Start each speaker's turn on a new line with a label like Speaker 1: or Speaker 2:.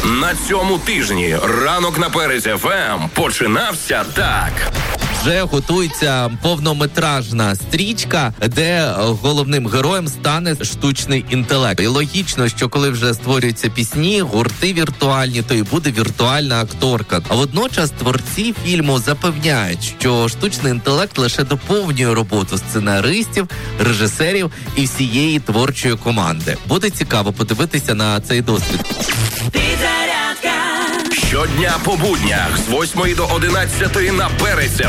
Speaker 1: На цьому тижні ранок на Перець ФМ починався так.
Speaker 2: Вже готується повнометражна стрічка, де головним героєм стане штучний інтелект. І логічно, що коли вже створюються пісні, гурти віртуальні, то і буде віртуальна акторка. А водночас творці фільму запевняють, що штучний інтелект лише доповнює роботу сценаристів, режисерів і всієї творчої команди. Буде цікаво подивитися на цей досвід.
Speaker 1: Щодня по буднях з 8 до 11 на Перець